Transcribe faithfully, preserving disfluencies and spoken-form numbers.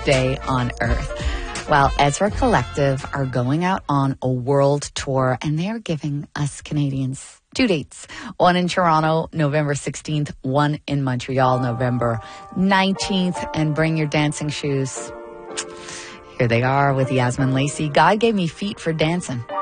day on earth. Well, Ezra Collective are going out on a world tour, and they're giving us Canadians two dates. One in Toronto, November sixteenth. One in Montreal, November nineteenth. And bring your dancing shoes. Here they are with Yasmin Lacey. God gave me feet for dancing.